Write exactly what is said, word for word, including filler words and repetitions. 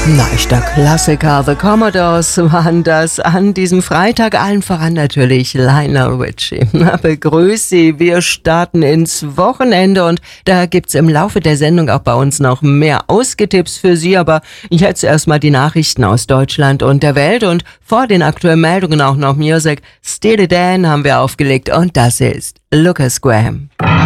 Na, ich der Klassiker, The Commodores waren das an diesem Freitag, allen voran natürlich Lionel Richie. Na, begrüß Sie, wir starten ins Wochenende und da gibt's im Laufe der Sendung auch bei uns noch mehr Ausgetipps für Sie, aber jetzt erstmal die Nachrichten aus Deutschland und der Welt und vor den aktuellen Meldungen auch noch Music. Steely Dan haben wir aufgelegt und das ist Lucas Graham.